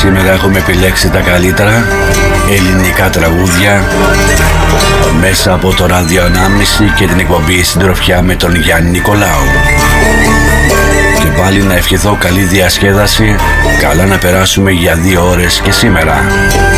σήμερα έχουμε επιλέξει τα καλύτερα ελληνικά τραγούδια μέσα από το Ράδιο Ανάμνηση και την εκπομπή Συντροφιά με τον Γιάννη Νικολάου. Και πάλι να ευχηθώ καλή διασκέδαση, καλά να περάσουμε για 2 ώρες και σήμερα.